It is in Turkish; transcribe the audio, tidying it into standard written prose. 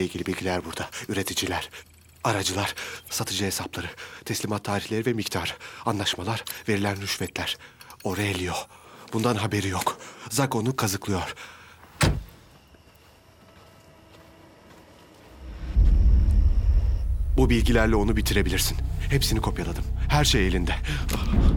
ilgili bilgiler burada. Üreticiler, aracılar, satıcı hesapları, teslimat tarihleri ve miktarı, anlaşmalar, verilen rüşvetler. Aurelio. Bundan haberi yok. Zak onu kazıklıyor. Bu bilgilerle onu bitirebilirsin. Hepsini kopyaladım. Her şey elinde.